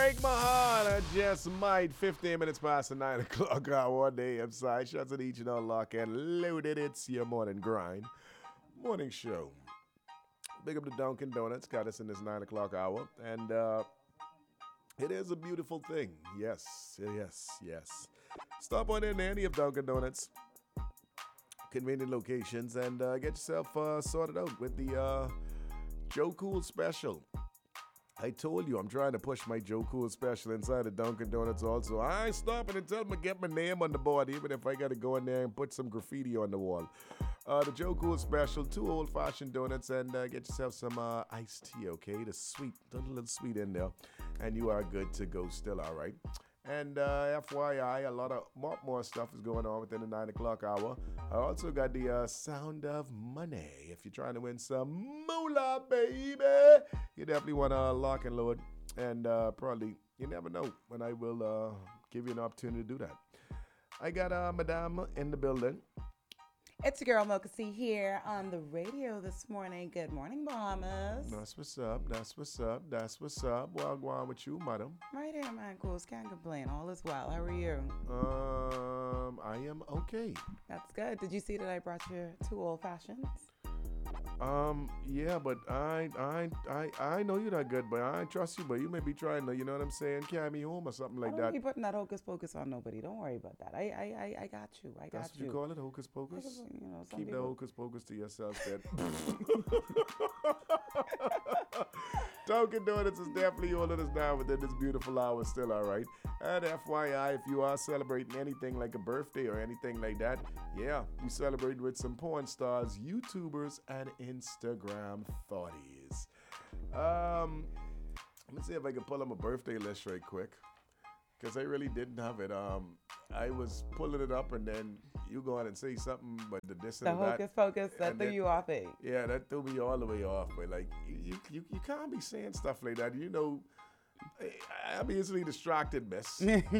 break my heart. I just might. 15 minutes past the 9 o'clock hour. Day inside. Shots at each and all lock and loaded. It's your morning grind. Morning show. Big up to Dunkin' Donuts. Got us in this 9 o'clock hour. And it is a beautiful thing. Yes. Stop on in any of Dunkin' Donuts. Convenient locations. And get yourself sorted out with the Joe Cool special. I told you I'm trying to push my Joe Cool special inside of Dunkin' Donuts also. I ain't stopping until I get my name on the board, even if I got to go in there and put some graffiti on the wall. The Joe Cool special, 2 old-fashioned donuts, and get yourself some iced tea, okay? The little sweet in there, and you are good to go still, all right? And FYI, a lot of more stuff is going on within the 9 o'clock hour. I also got the sound of money. If you're trying to win some moolah, baby, you definitely want to lock and load. And probably, you never know when I will give you an opportunity to do that. I got Madame in the building. It's your girl Mocha C here on the radio this morning. Good morning, Bahamas. That's what's up. Well, go on with you, madam. Right here, man. Cool. Can't complain. All is well. How are you? I am okay. That's good. Did you see that I brought you 2 old fashions? Yeah, but I know you're not good, but I ain't trust you, but you may be trying to, you know what I'm saying, carry me home or something like I that. don't keep putting that hocus pocus on nobody. Don't worry about that. I got you. That's what you call it, hocus pocus? You know, Keep the hocus pocus to yourself, then. Dunkin' Donuts is definitely holding us down within this beautiful hour still, all right? And FYI, if you are celebrating anything like a birthday or anything like that, yeah, you celebrate with some porn stars, YouTubers, and Instagram thotties. Let me see if I can pull up my birthday list right quick, because I really didn't have it. I was pulling it up, and then you go on and say something, but this and the that. hocus pocus, that threw you off it. Yeah, that threw me all the way off. But like, you can't be saying stuff like that. You know, I'm easily distracted, miss.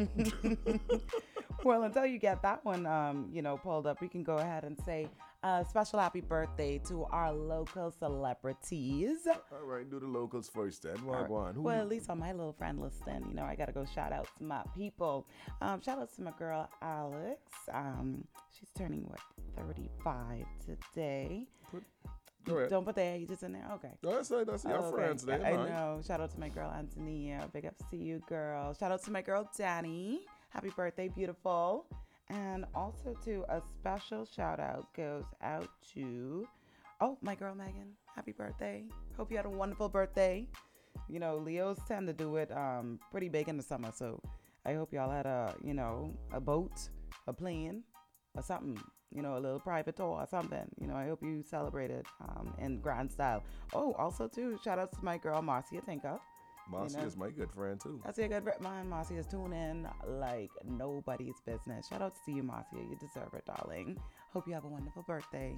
Well, until you get that one, pulled up, we can go ahead and say special happy birthday to our local celebrities. All right, do the locals first then. Well, go on. Well, at least on my little friend listing, I got to go shout out to my people. Shout out to my girl, Alex. She's turning, 35 today. Don't put the ages in there. Okay. That's your friends there. I know. Shout out to my girl, Antonia. Big ups to you, girl. Shout out to my girl, Danny. Happy birthday, beautiful. And also to a special shout out goes out to, my girl, Megan. Happy birthday. Hope you had a wonderful birthday. Leos tend to do it pretty big in the summer. So I hope y'all had a boat, a plane, or something. A little private tour or something. I hope you celebrated in grand style. Oh, also, too, shout out to my girl, Marcia Tinka. Marcia is my good friend, too. That's a good friend. Mine, Marcia is tuning in like nobody's business. Shout out to you, Marcia. You deserve it, darling. Hope you have a wonderful birthday.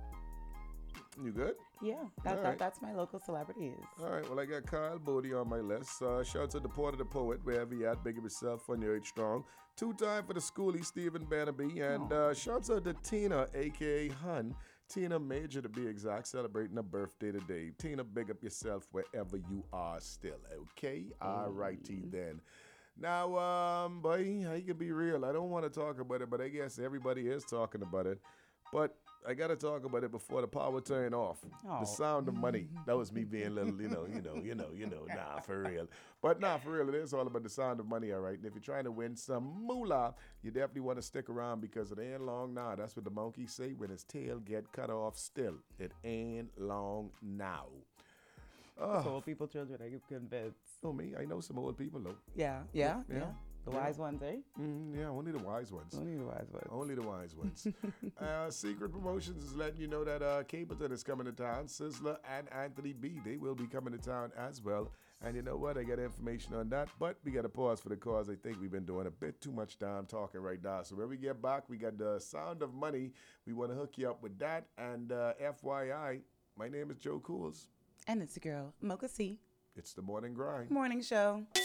You good? Yeah, that's my local celebrities. All right, well, I got Kyle Bodie on my list. Shout out to the Porter the Poet, wherever you at. Big of yourself on your age strong. 2-time for the schoolie, Stephen Bannaby. And shouts out to Tina, a.k.a. Hun. Tina Major, to be exact, celebrating a birthday today. Tina, big up yourself wherever you are still, okay? All righty then. Now, boy, I can be real. I don't want to talk about it, but I guess everybody is talking about it. But I got to talk about it before the power turn off. The sound of money. That was me being a little, nah, for real. But nah, for real, it is all about the sound of money, all right? And if you're trying to win some moolah, you definitely want to stick around because it ain't long now. That's what the monkeys say when his tail get cut off still. It ain't long now. So old people, children, I get convinced. Oh, me? I know some old people, though. Yeah. The wise ones, eh? Yeah, only the wise ones. Only the wise ones. Secret Promotions is letting you know that Capleton is coming to town. Sizzler and Anthony B, they will be coming to town as well. And you know what? I got information on that, but we got to pause for the cause. I think we've been doing a bit too much time talking right now. So when we get back, we got the sound of money. We want to hook you up with that. And FYI, my name is Joe Cools. And it's your girl, Mocha C. It's the morning grind. Morning show.